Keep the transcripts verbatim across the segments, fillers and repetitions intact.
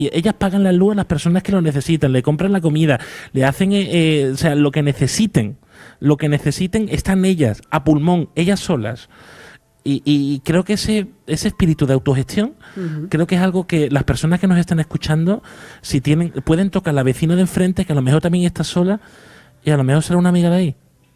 ellas pagan la luz a las personas que lo necesitan, le compran la comida, le hacen, eh, eh, o sea, lo que necesiten, lo que necesiten están ellas, a pulmón, ellas solas. Y, y creo que ese, ese espíritu de autogestión, uh-huh. creo que es algo que las personas que nos están escuchando, si tienen, pueden tocar a la vecina de enfrente, que a lo mejor también está sola, y a lo mejor será una amiga de ahí.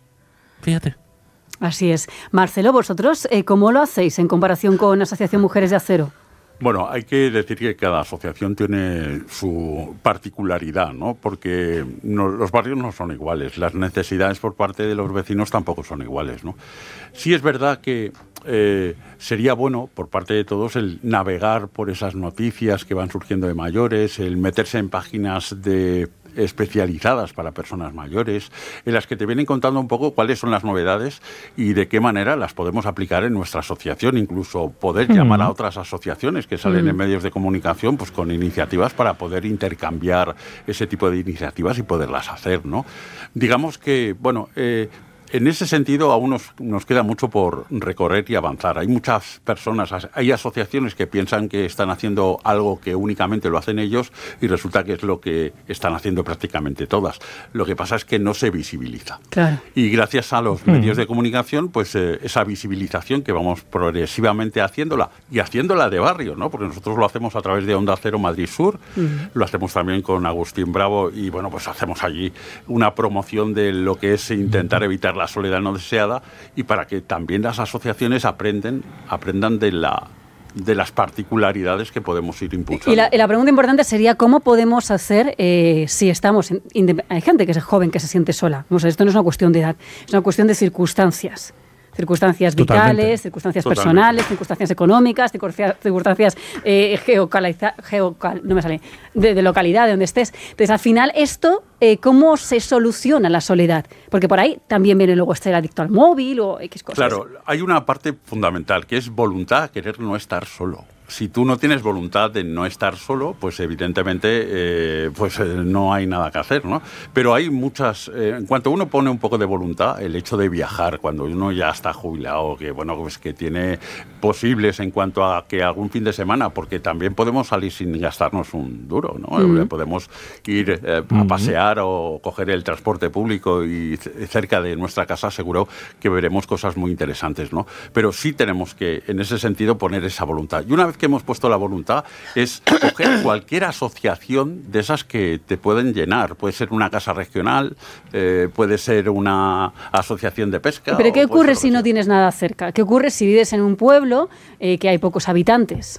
Fíjate. Así es. Marcelo, vosotros, eh, ¿cómo lo hacéis en comparación con Asociación Mujeres de Acero? Bueno, hay que decir que cada asociación tiene su particularidad, ¿no? Porque no, los barrios no son iguales, las necesidades por parte de los vecinos tampoco son iguales, ¿no? Sí es verdad que eh, sería bueno por parte de todos el navegar por esas noticias que van surgiendo de mayores, el meterse en páginas de especializadas para personas mayores, en las que te vienen contando un poco cuáles son las novedades y de qué manera las podemos aplicar en nuestra asociación, incluso poder mm. llamar a otras asociaciones que salen mm. en medios de comunicación pues con iniciativas para poder intercambiar ese tipo de iniciativas y poderlas hacer, ¿no? Digamos que, bueno, eh, en ese sentido aún nos, nos queda mucho por recorrer y avanzar. Hay muchas personas, hay asociaciones que piensan que están haciendo algo que únicamente lo hacen ellos y resulta que es lo que están haciendo prácticamente todas. Lo que pasa es que no se visibiliza. Claro. Y gracias a los medios de comunicación, pues eh, esa visibilización que vamos progresivamente haciéndola y haciéndola de barrio, ¿no? Porque nosotros lo hacemos a través de Onda Cero Madrid Sur, uh-huh. lo hacemos también con Agustín Bravo y bueno, pues hacemos allí una promoción de lo que es intentar evitar la soledad no deseada y para que también las asociaciones aprenden, aprendan de la de las particularidades que podemos ir impulsando. Y la, y la pregunta importante sería cómo podemos hacer eh, si estamos... En, hay gente que es joven que se siente sola. O sea, esto no es una cuestión de edad, es una cuestión de circunstancias. Circunstancias vitales, Totalmente. circunstancias Totalmente. personales, circunstancias económicas, circunstancias eh, geocaliza, geocal, no me sale, de, de localidad, de donde estés. Entonces, al final, esto, eh, ¿cómo se soluciona la soledad? Porque por ahí también viene luego estar adicto al móvil o X cosas. Claro, hay una parte fundamental, que es voluntad, querer no estar solo. Si tú no tienes voluntad de no estar solo, pues evidentemente eh, pues eh, no hay nada que hacer, ¿no? Pero hay muchas... Eh, en cuanto uno pone un poco de voluntad, el hecho de viajar, cuando uno ya está jubilado, que bueno, pues que tiene posibles en cuanto a que algún fin de semana, porque también podemos salir sin gastarnos un duro, ¿no? Mm. Podemos ir eh, a pasear o coger el transporte público y cerca de nuestra casa seguro que veremos cosas muy interesantes, ¿no? Pero sí tenemos que, en ese sentido, poner esa voluntad. Y una vez que hemos puesto la voluntad es coger cualquier asociación de esas que te pueden llenar. Puede ser una casa regional, eh, puede ser una asociación de pesca. ¿Pero qué ocurre si no tienes nada cerca? ¿Qué ocurre si vives en un pueblo eh, que hay pocos habitantes?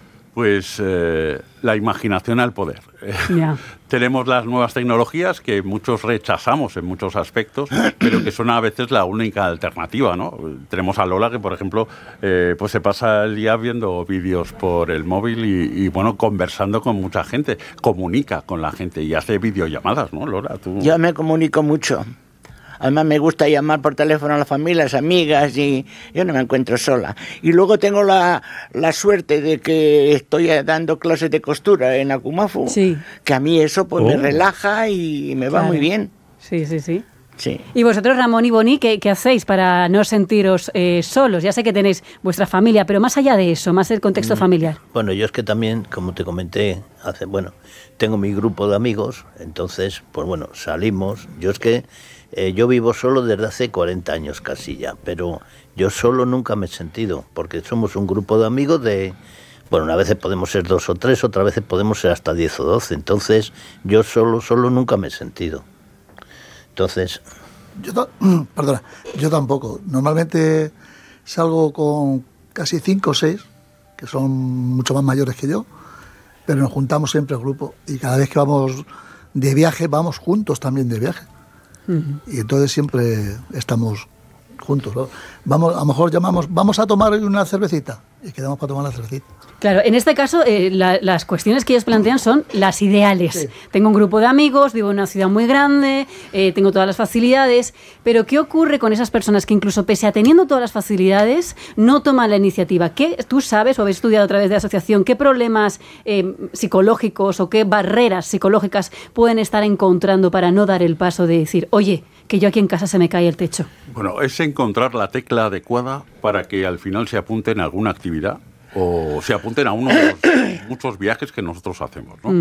Pues eh, la imaginación al poder. Yeah. Tenemos las nuevas tecnologías que muchos rechazamos en muchos aspectos, pero que son a veces la única alternativa, ¿no? Tenemos a Lola que, por ejemplo, eh, pues se pasa el día viendo vídeos por el móvil y, y, bueno, conversando con mucha gente, comunica con la gente y hace videollamadas, ¿no, Lola? ¿Tú? Yo me comunico mucho. Además me gusta llamar por teléfono a la familia, a las amigas y yo no me encuentro sola. Y luego tengo la, la suerte de que estoy dando clases de costura en Akumafu, sí. que a mí eso pues oh. me relaja y me va claro. muy bien. Sí, sí, sí. Sí. Y vosotros, Ramón y Boni, ¿qué, qué hacéis para no sentiros eh, solos? Ya sé que tenéis vuestra familia, pero más allá de eso, más el contexto mm. familiar. Bueno, yo es que también, como te comenté, hace, bueno, tengo mi grupo de amigos, entonces, pues bueno, salimos. Yo es que eh, yo vivo solo desde hace cuarenta años casi ya, pero yo solo nunca me he sentido, porque somos un grupo de amigos de... Bueno, a veces podemos ser dos o tres, otras veces podemos ser hasta diez o doce, entonces yo solo, solo nunca me he sentido. Entonces... Yo, ta- perdona, yo tampoco. Normalmente salgo con casi cinco o seis, que son mucho más mayores que yo, pero nos juntamos siempre el grupo y cada vez que vamos de viaje, vamos juntos también de viaje. Uh-huh. Y entonces siempre estamos juntos, ¿no? Vamos, a lo mejor llamamos, vamos a tomar una cervecita y quedamos para tomar la cervecita. Claro, en este caso eh, la, las cuestiones que ellos plantean son las ideales. Sí. Tengo un grupo de amigos, vivo en una ciudad muy grande, eh, tengo todas las facilidades, pero ¿qué ocurre con esas personas que incluso pese a teniendo todas las facilidades no toman la iniciativa? ¿Qué tú sabes o habéis estudiado a través de la asociación qué problemas eh, psicológicos o qué barreras psicológicas pueden estar encontrando para no dar el paso de decir, oye, que yo aquí en casa se me cae el techo? Bueno, es encontrar la tecla adecuada para que al final se apunten a alguna actividad o se apunten a uno de los muchos viajes que nosotros hacemos, ¿no? Mm.